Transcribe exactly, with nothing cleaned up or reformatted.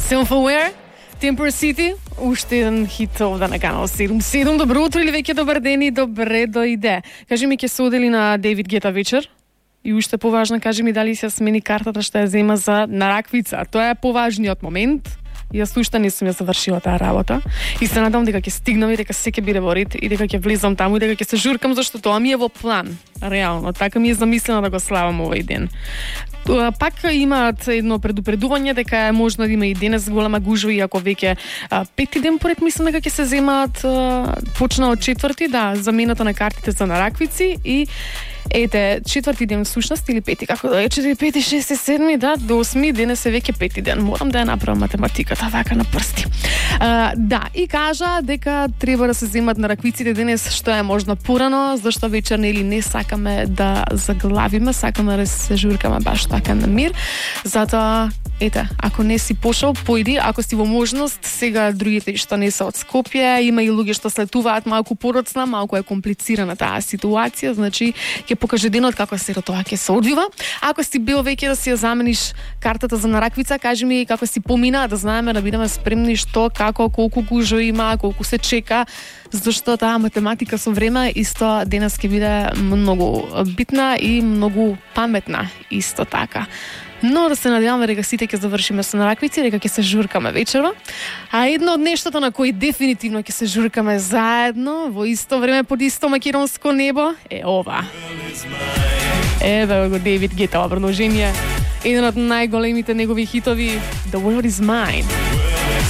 Self-Aware, Temper City, уште еден хит овде на Канал седум седум. Добро утро или веќе добар ден и добре дојде. Кажи ми, ќе се одели на Дейвид Гета вечер? И уште поважно, кажи ми дали се смени картата што ја зема за на Раквица. Тоа е поважниот момент. Јас уште не сум ја завршила таа работа и се надам дека ќе стигнам и дека се ќе биде во ред и дека ќе влезам таму и дека ќе се журкам, зашто тоа ми е во план. Реално, така ми е замислено да го славам овој ден. Пак имаат едно предупредување дека е можно да има и денес голема гужва, иако веќе а, пети ден поред мислам дека ќе се земаат, а, почна од четврти, да, замената на картите за на Раквици и ете, четврти ден всушност или пети, како да е, четири, пети, шести, седми, да, до осми денес е веќе пети ден. Морам да ја направам математиката така на прсти. А, да, и кажа дека треба да се земат на Раквиците денес што е можно порано, зашто вечер нели не сакаме да заглавиме, сакаме да се журкаме баш така на мир. Затоа, ете, ако не си пошол, појди, ако си во можност, сега другите што не се од Скопје, има и луѓе што слетуваат малку подоцна, малку е комплицирана таа ситуација, значи ќе покаже денот како се тоа ќе се одвива. Ако си бил веќе да си ја замениш картата за на Раквица, кажи ми како си помина, да знаеме, да бидеме спремни што, како, колку гужва има, колку се чека, зашто таа математика со време исто денес ќе биде многу битна и многу паметна исто така. Но да се надеваме дека сите ќе завршиме со на Раквици, дека ќе се журкаме вечерва. А едно од нештата на кои дефинитивно ќе се журкаме заедно, во исто време под исто македонско небо, е ова. Еве го Дейвид Гета во продолжение. Еден од најголемите негови хитови, The World Is Mine.